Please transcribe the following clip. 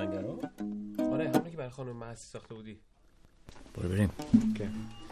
آهنگرا؟ آره همونی که برای خانم مهستی ساخته بودی. برو بریم. اوکی.